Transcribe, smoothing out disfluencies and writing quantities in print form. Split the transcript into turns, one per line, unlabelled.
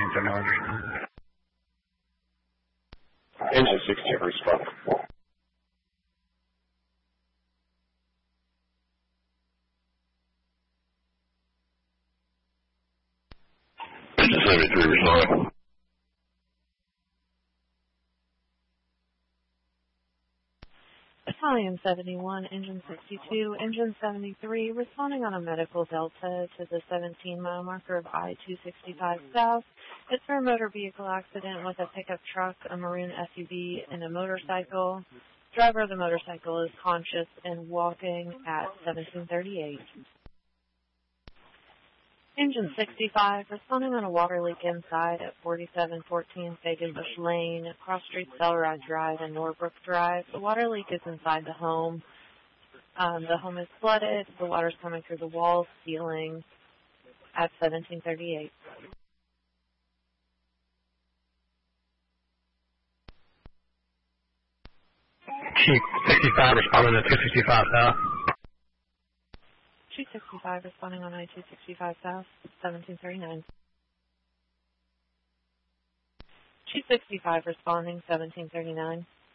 1739.
Engine 60 respond.
Engine 73 responding.
Battalion 71, Engine 62, Engine 73, responding on a medical delta to the 17-mile marker of I-265 South. It's for a motor vehicle accident with a pickup truck, a maroon SUV, and a motorcycle. Driver of the motorcycle is conscious and walking at 1738. Engine 65, responding on a water leak inside at 4714 Faganbush Lane, Cross Street, Cellride Drive, and Norbrook Drive. The water leak is inside the home. The home is flooded. The water's coming through the walls, ceiling at 1738.
Chief 65 responding to 265 South.
265 responding on I-265 South, 1739. 265 responding, 1739.